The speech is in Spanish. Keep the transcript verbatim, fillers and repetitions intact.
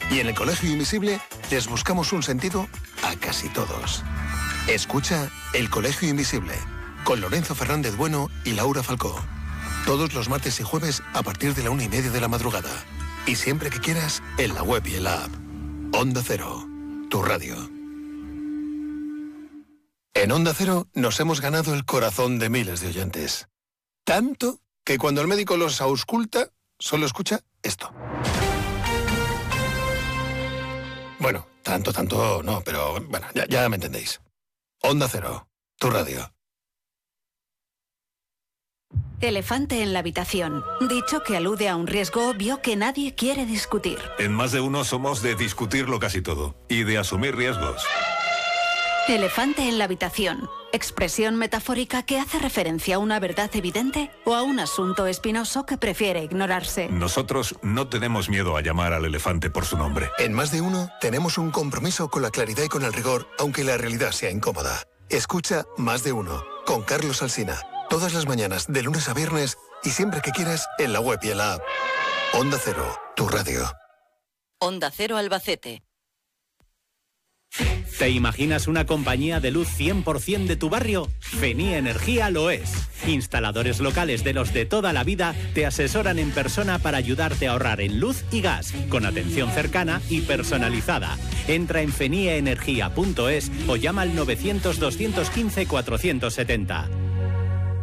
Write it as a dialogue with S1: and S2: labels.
S1: Y en el Colegio Invisible les buscamos un sentido a casi todos. Escucha El Colegio Invisible con Lorenzo Fernández Bueno y Laura Falcó. Todos los martes y jueves a partir de la una y media de la madrugada. Y siempre que quieras, en la web y en la app. Onda Cero, tu radio. En Onda Cero nos hemos ganado el corazón de miles de oyentes. Tanto que cuando el médico los ausculta, solo escucha esto. Bueno, tanto, tanto no, pero bueno, ya, ya me entendéis. Onda Cero, tu radio.
S2: Elefante en la habitación. Dicho que alude a un riesgo obvio que nadie quiere discutir.
S3: En Más de Uno somos de discutirlo casi todo y de asumir riesgos.
S2: Elefante en la habitación. Expresión metafórica que hace referencia a una verdad evidente o a un asunto espinoso que prefiere ignorarse.
S3: Nosotros no tenemos miedo a llamar al elefante por su nombre.
S1: En Más de Uno tenemos un compromiso con la claridad y con el rigor, aunque la realidad sea incómoda. Escucha Más de Uno con Carlos Alsina. Todas las mañanas, de lunes a viernes, y siempre que quieras, en la web y en la app. Onda Cero, tu radio.
S4: Onda Cero Albacete.
S5: ¿Te imaginas una compañía de luz cien por ciento de tu barrio? Fenía Energía lo es. Instaladores locales de los de toda la vida te asesoran en persona para ayudarte a ahorrar en luz y gas, con atención cercana y personalizada. Entra en fenia energía punto es o llama al novecientos, doscientos quince, cuatrocientos setenta.